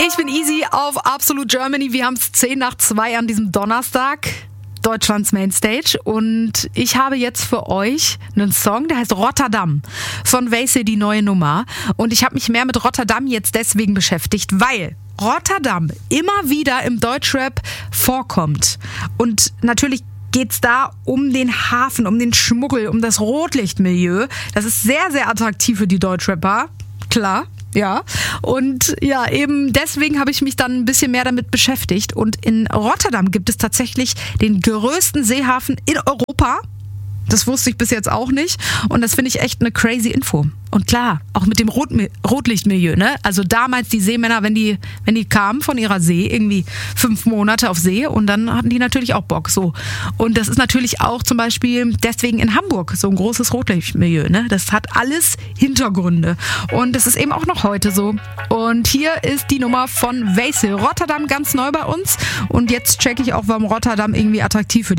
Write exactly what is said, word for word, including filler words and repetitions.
Ich bin Easy auf Absolute Germany. Wir haben es zehn nach zwei an diesem Donnerstag. Deutschlands Mainstage. Und ich habe jetzt für euch einen Song, der heißt Rotterdam von Weise, die neue Nummer. Und ich habe mich mehr mit Rotterdam jetzt deswegen beschäftigt, weil Rotterdam immer wieder im Deutschrap vorkommt. Und natürlich geht's da um den Hafen, um den Schmuggel, um das Rotlichtmilieu. Das ist sehr, sehr attraktiv für die Deutschrapper. Klar. Ja, und ja, eben deswegen habe ich mich dann ein bisschen mehr damit beschäftigt. Und in Rotterdam gibt es tatsächlich den größten Seehafen in Europa. Das wusste ich bis jetzt auch nicht. Und das finde ich echt eine crazy Info. Und klar, auch mit dem Rot- Rotlichtmilieu, ne? Also damals die Seemänner, wenn die, wenn die kamen von ihrer See, irgendwie fünf Monate auf See und dann hatten die natürlich auch Bock, so. Und das ist natürlich auch zum Beispiel deswegen in Hamburg so ein großes Rotlichtmilieu, ne? Das hat alles Hintergründe. Und das ist eben auch noch heute so. Und hier ist die Nummer von Weise. Rotterdam ganz neu bei uns. Und jetzt checke ich auch, warum Rotterdam irgendwie attraktiv für die